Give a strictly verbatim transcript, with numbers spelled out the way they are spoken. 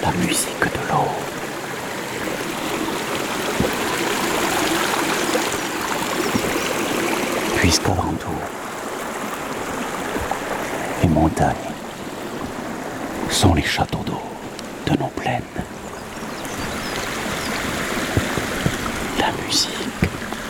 la musique de l'eau. Puisqu'avant tout, les montagnes sont les châteaux d'eau de nos plaines.